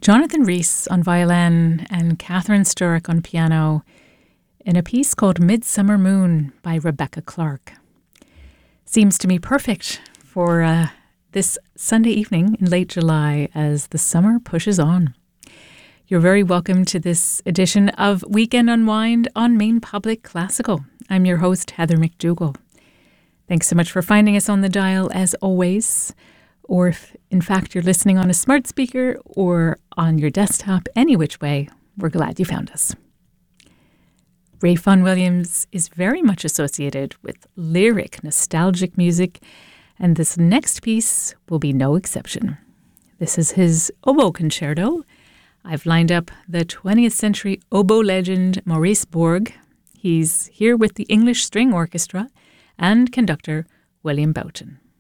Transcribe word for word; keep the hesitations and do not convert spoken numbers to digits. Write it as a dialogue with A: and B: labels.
A: Jonathan Rhys on violin and Catherine Sturrock on piano in a piece called Midsummer Moon by Rebecca Clark. Seems to me perfect for uh, this Sunday evening in late July as the summer pushes on. You're very welcome to this edition of Weekend Unwind on Maine Public Classical. I'm your host, Heather McDougall. Thanks so much for finding us on the dial as always. Or if, in fact, you're listening on a smart speaker or on your desktop, any which way, we're glad you found us. Ray Vaughan Williams is very much associated with lyric, nostalgic music, and this next piece will be no exception. This is his oboe concerto. I've lined up the twentieth century oboe legend Maurice Borg. He's here with the English String Orchestra and conductor William Boughton.